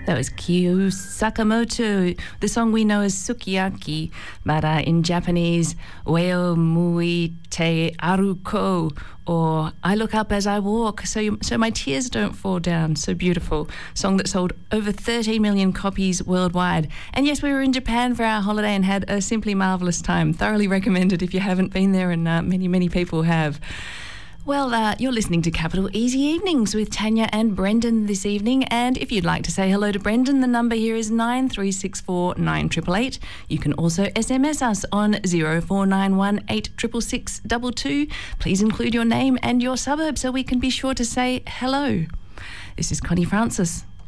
That was Kyu Sakamoto. The song we know as Sukiyaki, but in Japanese, Weo Mui Te Aruko, or I Look Up As I Walk, so my tears don't fall down. So beautiful. Song that sold over 13 million copies worldwide. And yes, we were in Japan for our holiday and had a simply marvellous time. Thoroughly recommended if you haven't been there, and many people have. Well, you're listening to Capital Easy Evenings with Tanya and Brendan this evening, and if you'd like to say hello to Brendan, the number here is 9364 9888. You can also SMS us on 0491 866 22. Please include your name and your suburb so we can be sure to say hello. This is Connie Francis.